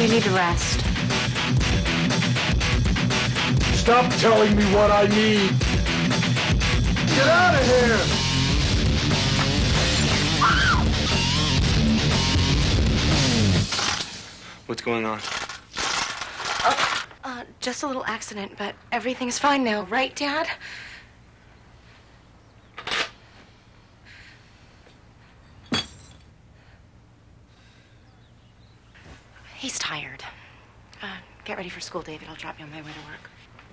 You need to rest. Stop telling me what I need. Get out of here! What's going on? Just a little accident, but everything's fine now, right, Dad? He's tired. Get ready for school, David. I'll drop you on my way to work.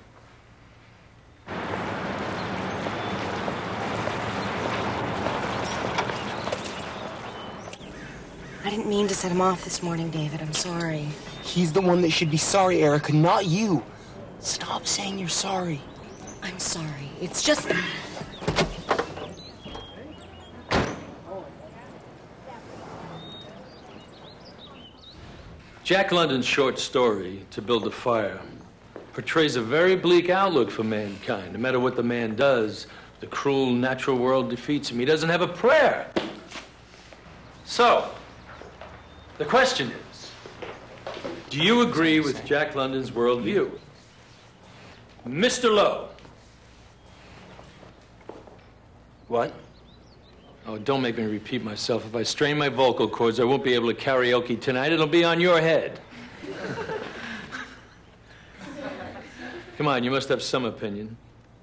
I didn't mean to set him off this morning, David. I'm sorry. He's the one that should be sorry, Erica, not you. Stop saying you're sorry. I'm sorry. It's just... Jack London's short story, To Build a Fire, portrays a very bleak outlook for mankind. No matter what the man does, the cruel natural world defeats him. He doesn't have a prayer. So, the question is, do you agree with Jack London's worldview? Mr. Lowe. What? Oh, don't make me repeat myself. If I strain my vocal cords, I won't be able to karaoke tonight. It'll be on your head. Come on, you must have some opinion.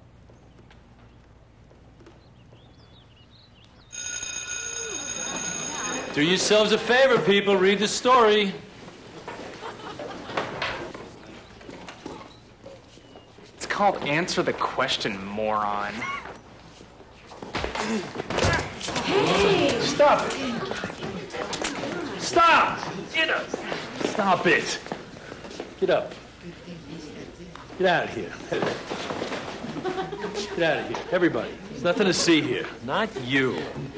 Do yourselves a favor, people. Read the story. It's called Answer the Question, moron. Hey! Stop it. Stop! Get up. Stop it. Get up. Get out of here. Get out of here. Everybody. There's nothing to see here. Not you.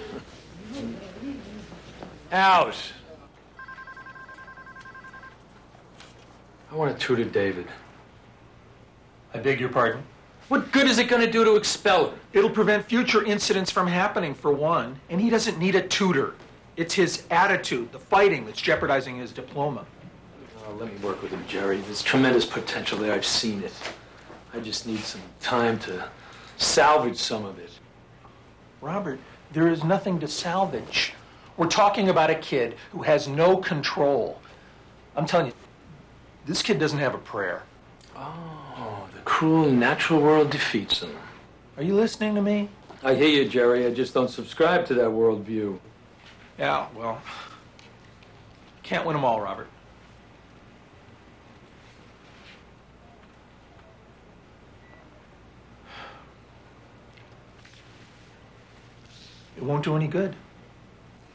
Out. I want to tutor David. I beg your pardon? What good is it going to do to expel him? It'll prevent future incidents from happening, for one, and he doesn't need a tutor. It's his attitude, the fighting, that's jeopardizing his diploma. Oh, let me work with him, Jerry. There's tremendous potential there. I've seen it. I just need some time to salvage some of it. Robert, there is nothing to salvage. We're talking about a kid who has no control. I'm telling you, this kid doesn't have a prayer. Oh, the cruel natural world defeats him. Are you listening to me? I hear you, Jerry. I just don't subscribe to that worldview. Yeah, well, can't win them all, Robert. It won't do any good.